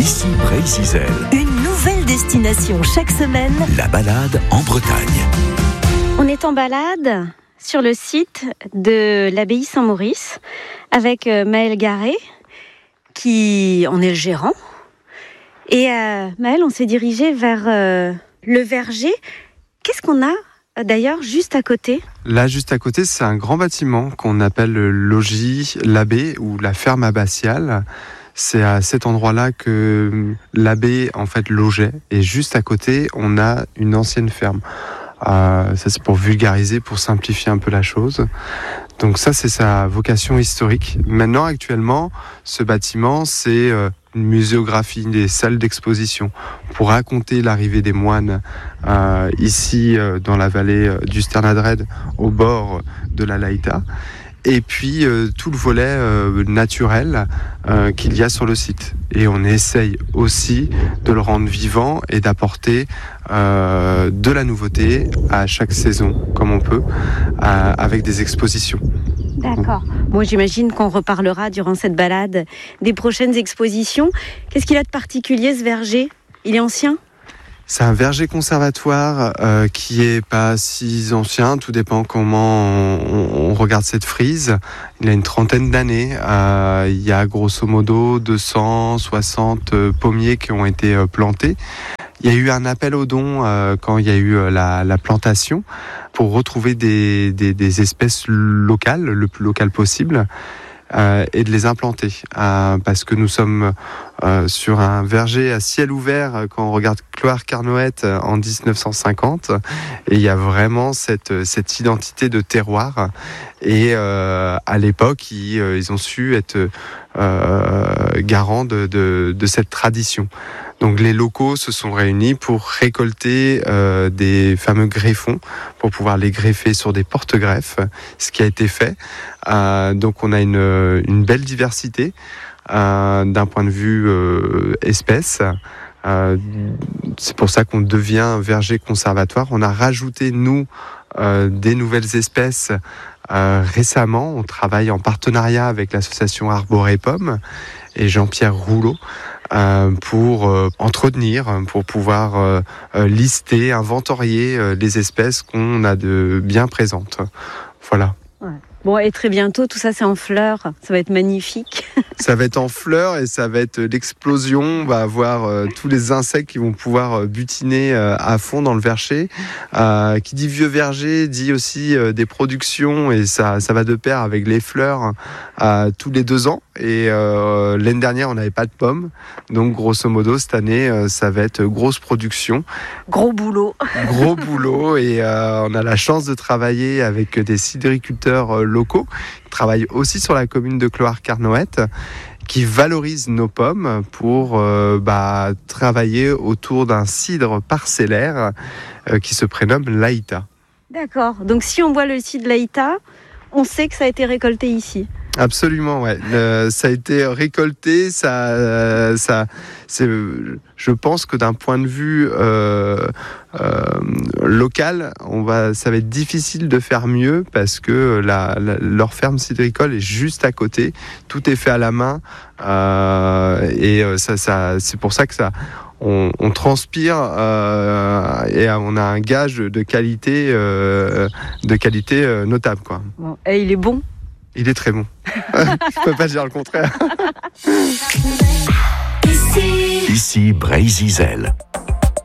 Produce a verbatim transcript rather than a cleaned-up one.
Ici Brésil. Une nouvelle destination chaque semaine. La balade en Bretagne. On est en balade sur le site de l'abbaye Saint-Maurice avec Maël Garé, qui en est le gérant. Et euh, Maël, on s'est dirigé vers euh, le verger. Qu'est-ce qu'on a d'ailleurs juste à côté ? Là, juste à côté, c'est un grand bâtiment qu'on appelle le logis l'abbé ou la ferme abbatiale. C'est à cet endroit-là que l'abbé en fait logeait. Et juste à côté, on a une ancienne ferme. Euh, ça, c'est pour vulgariser, pour simplifier un peu la chose. Donc ça, c'est sa vocation historique. Maintenant, actuellement, ce bâtiment, c'est euh, une muséographie, des salles d'exposition pour raconter l'arrivée des moines euh, ici euh, dans la vallée euh, du Sternadred, au bord de la Laïta. Et puis euh, tout le volet euh, naturel euh, qu'il y a sur le site. Et on essaye aussi de le rendre vivant et d'apporter euh, de la nouveauté à chaque saison, comme on peut, euh, avec des expositions. D'accord. Bon, j'imagine qu'on reparlera durant cette balade des prochaines expositions. Qu'est-ce qu'il a de particulier, ce verger ? Il est ancien ? C'est un verger conservatoire euh, qui est pas si ancien, tout dépend comment on, on regarde cette frise. Il a une trentaine d'années. Euh, il y a grosso modo deux cent soixante pommiers qui ont été euh, plantés. Il y a eu un appel aux dons euh, quand il y a eu euh, la, la plantation pour retrouver des, des, des espèces locales, le plus local possible. Euh, et de les implanter euh, parce que nous sommes euh, sur un verger à ciel ouvert quand on regarde Cloire-Carnoët en dix-neuf cent cinquante et il y a vraiment cette, cette identité de terroir et euh, à l'époque ils, ils ont su être euh, garants de, de, de cette tradition. Donc les locaux se sont réunis pour récolter euh, des fameux greffons pour pouvoir les greffer sur des porte-greffes, ce qui a été fait. Euh, donc on a une, une belle diversité euh, d'un point de vue euh, espèce. Euh, c'est pour ça qu'on devient verger conservatoire. On a rajouté, nous, euh, des nouvelles espèces euh, récemment. On travaille en partenariat avec l'association Arbor et Pommes et Jean-Pierre Rouleau euh, pour euh, entretenir, pour pouvoir euh, euh, lister, inventorier euh, les espèces qu'on a de bien présentes. Voilà. Ouais. Bon, et très bientôt, tout ça, c'est en fleurs. Ça va être magnifique. Ça va être en fleurs et ça va être l'explosion. On va avoir euh, tous les insectes qui vont pouvoir euh, butiner euh, à fond dans le verger. Euh, qui dit vieux verger dit aussi euh, des productions et ça, ça va de pair avec les fleurs euh, tous les deux ans. Et euh, l'année dernière, on n'avait pas de pommes. Donc, grosso modo, cette année, euh, ça va être grosse production. Gros boulot. Gros boulot. Et euh, on a la chance de travailler avec des cidriculteurs euh, locaux qui travaillent aussi sur la commune de Cloire-Carnoët, qui valorisent nos pommes pour euh, bah, travailler autour d'un cidre parcellaire euh, qui se prénomme Laïta. D'accord. Donc, si on voit le cidre Laïta, on sait que ça a été récolté ici. Absolument, ouais. Euh, ça a été récolté. Ça, euh, ça, c'est. Je pense que d'un point de vue euh, euh, local, on va, ça va être difficile de faire mieux parce que la, la, leur ferme cidricole est juste à côté. Tout est fait à la main euh, et ça, ça, c'est pour ça que ça. On, on transpire euh, et on a un gage de qualité, euh, de qualité euh, notable, quoi. Bon, et il est bon. Il est très bon. Je peux pas dire le contraire. Ici Brésil.